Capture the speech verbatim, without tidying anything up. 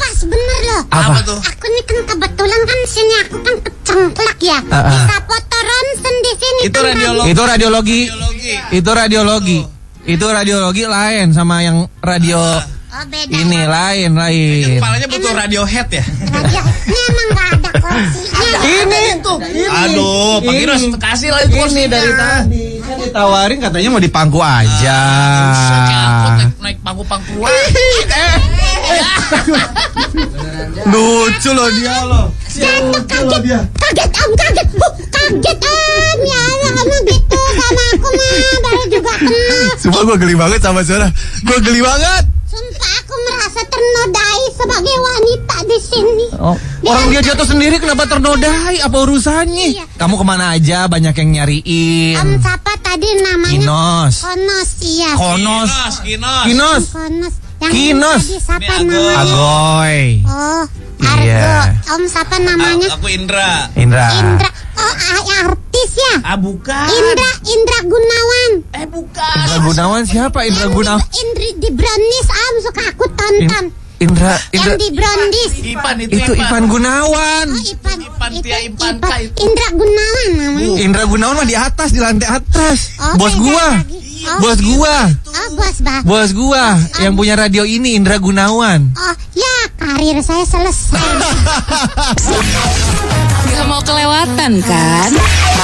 Bas, bener loh. Apa tuh? Aku nih kan kebetulan kan sini aku kan kecengklak ya. Uh, uh. Bisa foto ronsen di sini. Itu kan, radiologi. Itu radiologi. Radiologi. Itu radiologi. Itu radiologi lain sama yang radio Oh, beda. ini ya. lain lain. Kepalanya butuh Radiohead ya? Radio. Ini emang gak ada kursinya. Ini Aduh, Pak Gino kasih lah itu ini kursinya. dari tadi kan ditawarin katanya mau di pangku aja. Buset, kayak angkot naik, naik pangku-pangkuan. Lucu loh dia loh. Lucu loh dia. Kaget om, kaget bu, kaget om. Ya Allah, kamu gitu sama aku mah baru juga kenal. Sumpah gue geli banget sama Zara. Gue geli banget. Sumpah aku merasa ternodai sebagai wanita di sini. Oh, orang dia jatuh sendiri kenapa ternodai? Apa urusannya? Iya. Kamu kemana aja? Banyak yang nyariin. Om siapa tadi namanya? Kinos. Konos, iya. Konos. Kinos, Kinos. Kinos. Konos. Yang Kinos. tadi siapa Ini Agoy. namanya? Agoy. Oh, Argo. Iya. Om siapa namanya? A- Aku Indra. Indra. Indra. Oh, ah, artis ya? Ah, bukan. Indra, Indra Gunawan. Eh, bukan. Indra Gunawan siapa? Indra Gunawan. Indri di Brownies, Om suka aku tonton. Indra Yang Indra di Brownies. Ipan itu, itu Ivan Gunawan. Oh, Ipan. Ipan, Itu Tia Ipanka itu. Indra Gunawan namanya. Indra Gunawan mah di atas, di lantai atas. Oh, Bos beda gua. lagi. Oh, Bos gua. Oh, bos bah. Bos gua yang punya radio ini Indra Gunawan. Oh, ya karir saya selesai. Gak mau kelewatan kan?